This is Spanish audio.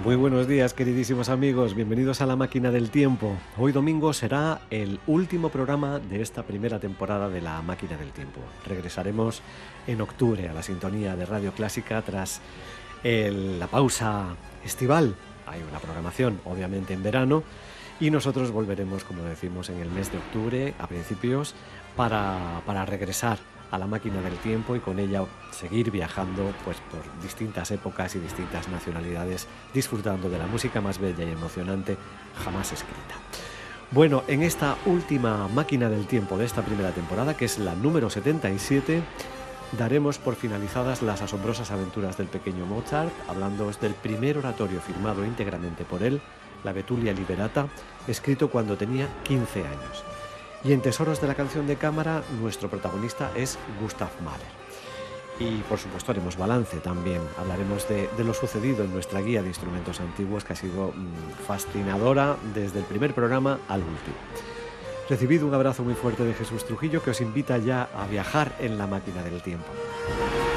Muy buenos días, queridísimos amigos, bienvenidos a La Máquina del Tiempo. Hoy domingo será el último programa de esta primera temporada de La Máquina del Tiempo. Regresaremos en octubre a la sintonía de Radio Clásica tras la pausa estival. Hay una programación, obviamente, en verano, y nosotros volveremos, como decimos, en el mes de octubre, a principios, para regresar a la máquina del tiempo y con ella seguir viajando pues por distintas épocas y distintas nacionalidades, disfrutando de la música más bella y emocionante jamás escrita. Bueno, en esta última máquina del tiempo de esta primera temporada, que es la número 77, daremos por finalizadas las asombrosas aventuras del pequeño Mozart, hablándoos del primer oratorio firmado íntegramente por él, la Betulia Liberata, escrito cuando tenía 15 años. Y en Tesoros de la Canción de Cámara, nuestro protagonista es Gustav Mahler. Y por supuesto haremos balance también, hablaremos de lo sucedido en nuestra guía de instrumentos antiguos, que ha sido fascinadora desde el primer programa al último. Recibid un abrazo muy fuerte de Jesús Trujillo, que os invita ya a viajar en la máquina del tiempo.